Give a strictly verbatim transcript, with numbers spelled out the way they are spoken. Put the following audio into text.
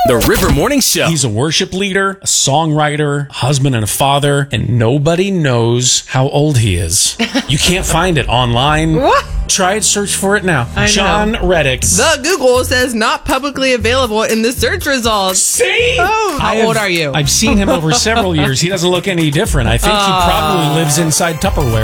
The River Morning Show. He's a worship leader, a songwriter, a husband and a father, and nobody knows how old he is. You can't find it online. What? Try it, search for it now. I John know. Reddick. The Google says not publicly available in the search results. See? Oh, how I have- old are you? I've seen him over several years. He doesn't look any different. I think he probably lives inside Tupperware.